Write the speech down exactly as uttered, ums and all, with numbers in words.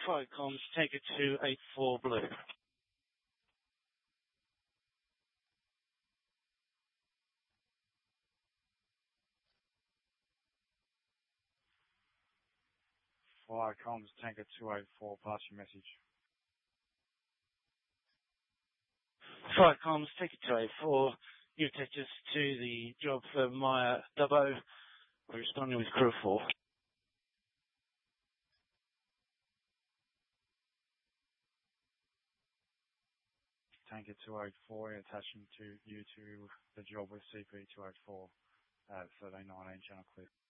Flight comms, Tanker two eight four Blue. Flight comms, Tanker two eight four, pass your message. Flight comms, Tanker two eight four, you take us to the job for Maya Dubbo. We're responding with crew four. Tanker two eight four, attaching to you to the job with C P two eight four at thirteen nineteen Channel Cliff.